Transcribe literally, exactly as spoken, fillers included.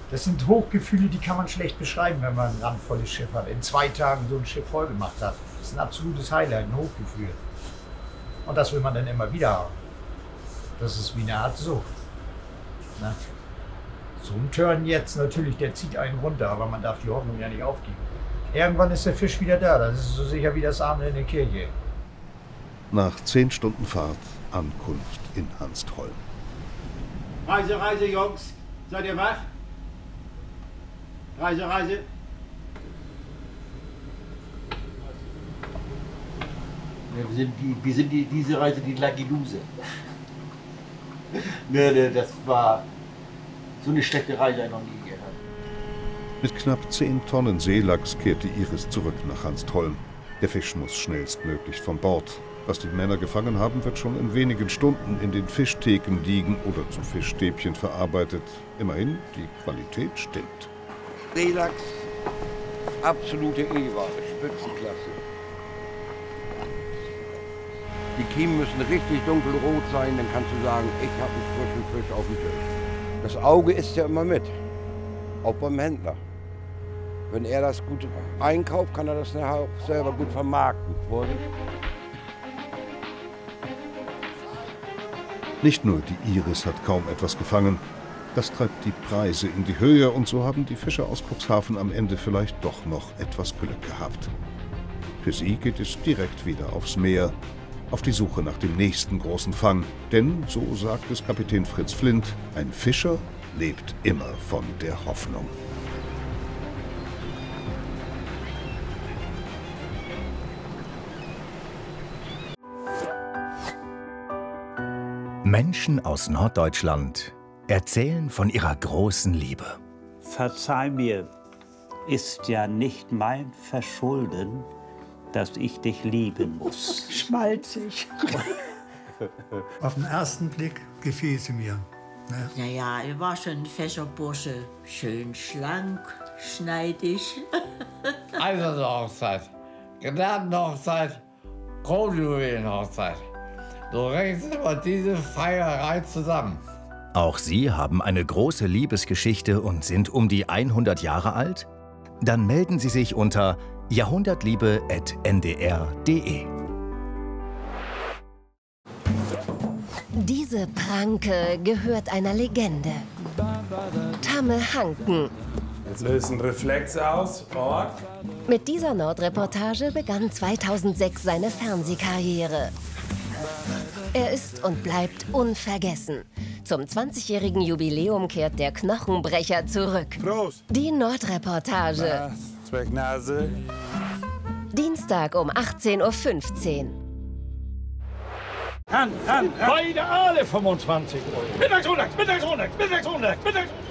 Das sind Hochgefühle, die kann man schlecht beschreiben, wenn man ein randvolles Schiff hat. In zwei Tagen so ein Schiff voll gemacht hat. Das ist ein absolutes Highlight, ein Hochgefühl. Und das will man dann immer wieder haben. Das ist wie eine Art Sucht. Ne? So ein Turn jetzt natürlich, der zieht einen runter, aber man darf die Hoffnung ja nicht aufgeben. Irgendwann ist der Fisch wieder da, das ist so sicher wie das Amen in der Kirche. Nach zehn Stunden Fahrt Ankunft in Hanstholm. Reise, Reise, Jungs. Seid ihr wach? Reise, Reise. Ja, wir sind, die, wir sind die, diese Reise die Lucky Loser. ne, ne, das war so eine schlechte Reise, ich noch nie gehabt. Mit knapp zehn Tonnen Seelachs kehrte Iris zurück nach Hanstholm. Der Fisch muss schnellstmöglich von Bord. Was die Männer gefangen haben, wird schon in wenigen Stunden in den Fischtheken liegen oder zu Fischstäbchen verarbeitet. Immerhin, die Qualität stimmt. Seelachs, absolute E-Ware, Spitzenklasse. Die Kiemen müssen richtig dunkelrot sein, dann kannst du sagen, ich habe einen frischen Fisch auf dem Tisch. Das Auge ist ja immer mit, auch beim Händler. Wenn er das gut einkauft, kann er das nachher auch selber gut vermarkten. Vorsicht. Nicht nur die Iris hat kaum etwas gefangen. Das treibt die Preise in die Höhe und so haben die Fischer aus Cuxhaven am Ende vielleicht doch noch etwas Glück gehabt. Für sie geht es direkt wieder aufs Meer, auf die Suche nach dem nächsten großen Fang. Denn, so sagt es Kapitän Fritz Flint, ein Fischer lebt immer von der Hoffnung. Menschen aus Norddeutschland erzählen von ihrer großen Liebe. Verzeih mir, ist ja nicht mein Verschulden, dass ich dich lieben muss. Schmalzig. Auf den ersten Blick gefiel sie mir. Ne? Ja, ja, er war schon ein fescher Bursche. Schön schlank, schneidig. Eiserne Hochzeit, Gnadene Hochzeit, Kronjuwelenhochzeit. So rechnest immer diese Feierei zusammen. Auch Sie haben eine große Liebesgeschichte und sind um die hundert Jahre alt? Dann melden Sie sich unter jahrhundertliebe at n d r punkt d e. Diese Pranke gehört einer Legende. Tamme Hanken. Jetzt löst ein Reflex aus. Ort. Mit dieser Nordreportage begann zweitausendsechs seine Fernsehkarriere. Er ist und bleibt unvergessen. Zum zwanzigjährigen Jubiläum kehrt der Knochenbrecher zurück. Prost. Die Nordreportage. Zwecknase. Dienstag um achtzehn Uhr fünfzehn. Hand, Hand, Hand. Beide alle fünfundzwanzig Euro. Mittags hundert, mittags hundert, mittags hundert, mittags hundert.